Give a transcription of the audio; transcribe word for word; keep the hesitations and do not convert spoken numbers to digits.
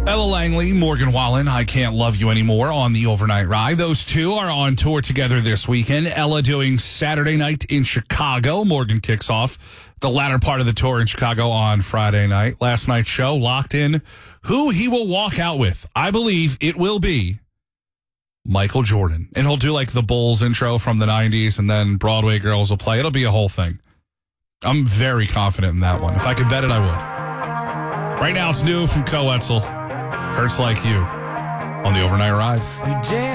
Ella Langley, Morgan Wallen, I Can't Love You Anymore on the Overnight Ride. Those two are on tour together this weekend. Ella doing Saturday night in Chicago. Morgan kicks off the latter part of the tour in Chicago on Friday night. Last night's show locked in who he will walk out with. I believe it will be Michael Jordan. And he'll do like the Bulls intro from the nineties, and then Broadway Girls will play. It'll be a whole thing. I'm very confident in that one. If I could bet it, I would. Right now, it's new from Co Etzel. Hurts Like You on the Overnight Ride.